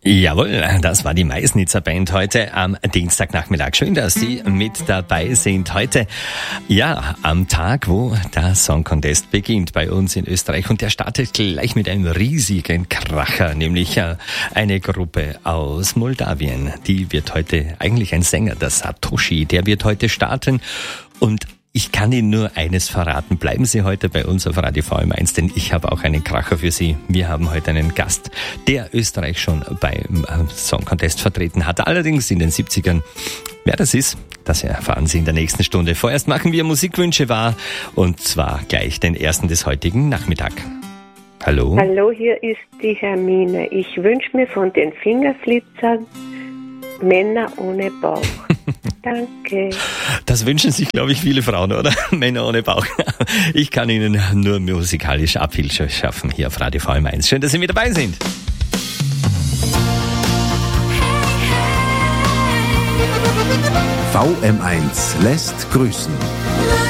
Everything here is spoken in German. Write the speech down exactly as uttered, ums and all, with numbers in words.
Jawohl, das war die Meißnitzer Band heute am Dienstagnachmittag. Schön, dass Sie mit dabei sind heute. Ja, am Tag, wo der Song Contest beginnt bei uns in Österreich. Und der startet gleich mit einem riesigen Kracher, nämlich eine Gruppe aus Moldawien. Die wird heute, eigentlich ein Sänger, der Satoshi, der wird heute starten. Und ich kann Ihnen nur eines verraten. Bleiben Sie heute bei uns auf Radio V M eins, denn ich habe auch einen Kracher für Sie. Wir haben heute einen Gast, der Österreich schon beim Song Contest vertreten hat. Allerdings in den siebzigern. Wer das ist, das erfahren Sie in der nächsten Stunde. Vorerst machen wir Musikwünsche wahr, und zwar gleich den ersten des heutigen Nachmittag. Hallo? Hallo, hier ist die Hermine. Ich wünsche mir von den Fingerflitzern Männer ohne Bauch. Danke. Das wünschen sich, glaube ich, viele Frauen, oder? Männer ohne Bauch. Ich kann Ihnen nur musikalisch Abhilfe schaffen hier auf Radio V M eins. Schön, dass Sie mit dabei sind. V M eins lässt grüßen.